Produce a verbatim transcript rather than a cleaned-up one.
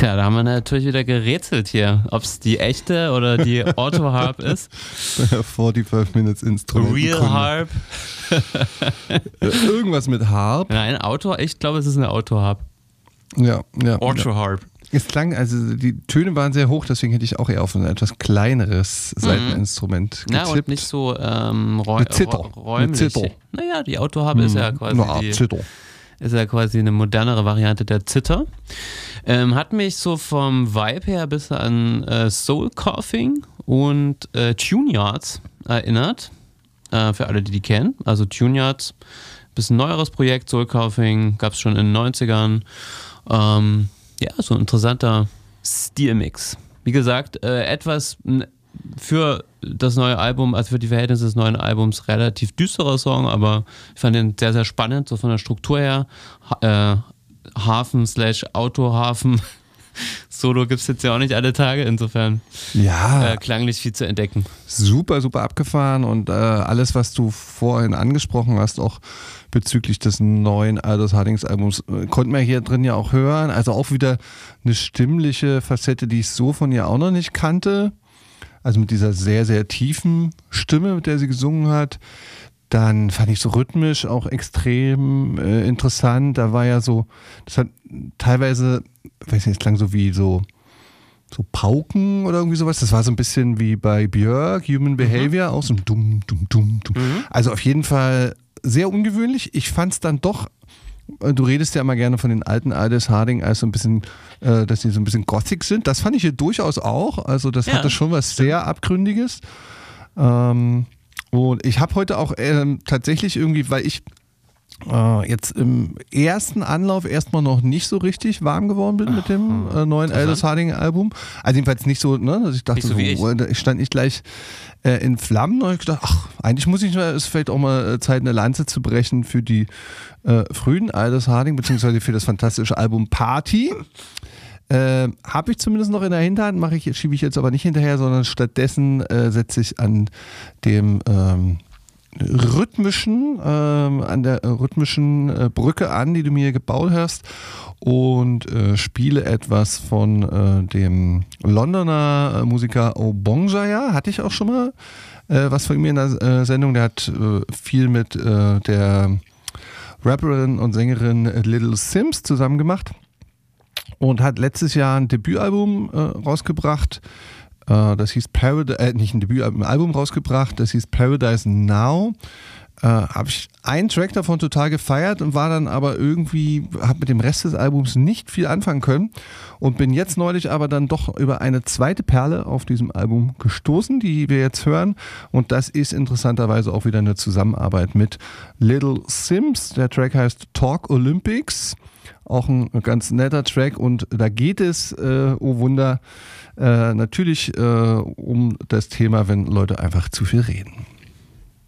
Tja, da haben wir natürlich wieder gerätselt hier, ob es die echte oder die Auto-Harp ist. fünfundvierzig Minutes Instrument. Real Harp. Irgendwas mit Harp. Nein, Auto, ich glaube, es ist eine Auto-Harp. Ja, ja. Auto-Harp. Ja. Es klang, also die Töne waren sehr hoch, deswegen hätte ich auch eher auf ein etwas kleineres Seiteninstrument mhm. getippt. Ja, und nicht so ähm, räu- Eine Zither. räumlich. Eine Zither. Naja, die Auto-Harp mhm. ist ja quasi Eine Art die, Zither. ist ja quasi eine modernere Variante der Zither. Ähm, hat mich so vom Vibe her ein bisschen an äh, Soul Coughing und äh, Tune Yards erinnert. Äh, für alle, die die kennen. Also Tune Yards, bisschen neueres Projekt. Soul Coughing gab es schon in den neunzigern. Ähm, ja, so ein interessanter Stilmix. Wie gesagt, äh, etwas für das neue Album, also für die Verhältnisse des neuen Albums, relativ düsterer Song, aber ich fand den sehr, sehr spannend, so von der Struktur her. Ha- äh, Hafen slash Autohafen. Solo gibt es jetzt ja auch nicht alle Tage, insofern ja. äh, klanglich viel zu entdecken. Super, super abgefahren und äh, alles, was du vorhin angesprochen hast, auch bezüglich des neuen Aldous Hardings Albums, äh, konnten wir hier drin ja auch hören. Also auch wieder eine stimmliche Facette, die ich so von ihr auch noch nicht kannte. Also mit dieser sehr, sehr tiefen Stimme, mit der sie gesungen hat. Dann fand ich so rhythmisch auch extrem äh, interessant. Da war ja so, das hat teilweise, weiß nicht, es klang so wie so, so Pauken oder irgendwie sowas. Das war so ein bisschen wie bei Björk, Human Behavior, mhm. auch so ein dumm, dumm, dumm, dumm. Mhm. Also auf jeden Fall sehr ungewöhnlich. Ich fand es dann doch, du redest ja immer gerne von den alten Aldous Harding als so ein bisschen, äh, dass die so ein bisschen gothic sind. Das fand ich hier durchaus auch. Also das ja, hatte schon was stimmt. sehr Abgründiges. Ähm, Und ich habe heute auch ähm, tatsächlich irgendwie, weil ich äh, jetzt im ersten Anlauf erstmal noch nicht so richtig warm geworden bin mit dem äh, neuen Aldous Harding Album. Also jedenfalls nicht so, ne, dass ich dachte, so, so, ich. ich stand nicht gleich äh, in Flammen und ich gedacht, ach, eigentlich muss ich, es ist vielleicht auch mal Zeit, eine Lanze zu brechen für die äh, frühen Aldous Harding, beziehungsweise für das fantastische Album Party. Äh, habe ich zumindest noch in der Hinterhand, mache ich, schiebe ich jetzt aber nicht hinterher, sondern stattdessen äh, setze ich an dem ähm, rhythmischen, ähm, an der äh, rhythmischen äh, Brücke an, die du mir gebaut hast und äh, spiele etwas von äh, dem Londoner äh, Musiker Obongjaya, hatte ich auch schon mal äh, was von mir in der äh, Sendung, der hat äh, viel mit äh, der Rapperin und Sängerin Little Sims zusammen gemacht. Und hat letztes Jahr ein Debütalbum äh, rausgebracht, äh, das hieß Paradise, äh, nicht ein Debütalbum, ein Album rausgebracht, das hieß Paradise Now. Äh, habe ich einen Track davon total gefeiert und war dann aber irgendwie, habe mit dem Rest des Albums nicht viel anfangen können und bin jetzt neulich aber dann doch über eine zweite Perle auf diesem Album gestoßen, die wir jetzt hören, und das ist interessanterweise auch wieder eine Zusammenarbeit mit Little Sims. Der Track heißt Talk Olympics. Auch ein ganz netter Track und da geht es, äh, oh Wunder, äh, natürlich äh, um das Thema, wenn Leute einfach zu viel reden.